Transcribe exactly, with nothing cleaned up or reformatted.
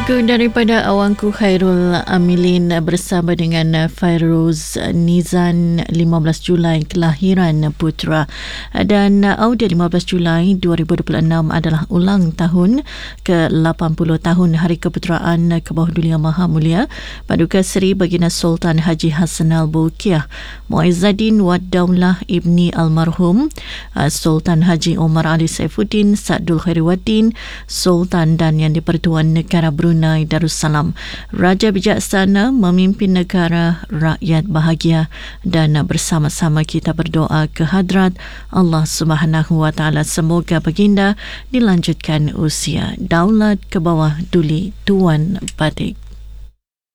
Lagu daripada awangku Khairul Amilin bersama dengan Fairuz Nizan, lima belas Julai kelahiran putra, dan audio lima belas Julai dua ribu dua puluh enam adalah ulang tahun ke lapan puluh tahun Hari Keputeraan ke bawah Duli Yang Maha Mulia Paduka Seri Baginda Sultan Haji Hassanal Bolkiah Muizzaddin Wad Daulah Ibni Almarhum Sultan Haji Omar Ali Saifuddin Sa'dul Khairiwaddin Sultan dan Yang di-Pertuan Negara Brunei Darussalam. Raja bijaksana memimpin negara, rakyat bahagia, dan bersama-sama kita berdoa ke hadrat Allah Subhanahu Wa Taala semoga baginda dilanjutkan usia. Daulat ke bawah Duli Tuan Batik.